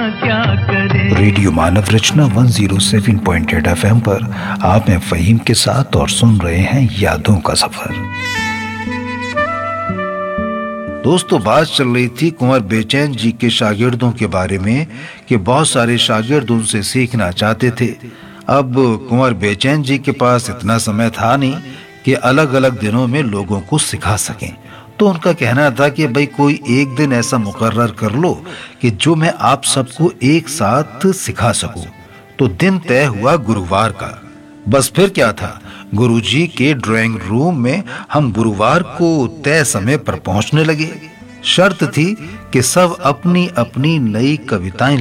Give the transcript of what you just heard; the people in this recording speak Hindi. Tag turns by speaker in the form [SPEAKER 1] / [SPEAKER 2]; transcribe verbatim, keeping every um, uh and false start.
[SPEAKER 1] क्या करें।
[SPEAKER 2] रेडियो मानव रचना एक सौ सात पॉइंट आठ एफ एम पर आप हैं फहीम के साथ और सुन रहे हैं यादों का सफर। दोस्तों, बात चल रही थी कुंवर बेचैन जी के शागिर्दों के बारे में कि बहुत सारे शागिर्द उनसे सीखना चाहते थे। अब कुंवर बेचैन जी के पास इतना समय था नहीं कि अलग अलग दिनों में लोगों को सिखा सकें, तो उनका कहना था कि भाई कोई एक दिन ऐसा मुकर्रर कर लो कि जो मैं आप सबको एक साथ सिखा सकूं। तो दिन तय हुआ गुरुवार का। बस फिर क्या था, गुरुजी के ड्राइंग रूम में हम गुरुवार को तय समय पर पहुंचने लगे। शर्त थी कि सब अपनी अपनी नई कविताएं